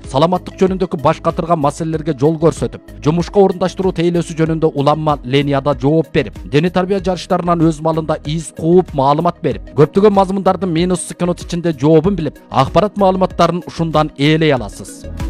саламаттык жөнүндөгү баш катырган маселелерге жол көрсөтүп, жумушка орундаштыруу тейлөөсү жөнүндө уланма Ленияда жооп берип, дене тарбия жарыштарынан өз малында из кууп маалымат берип, көптөгөн мазмундардын минус секунд ичинде жообун билип, акпарат маалыматтарын ушундан ээлей аласыз.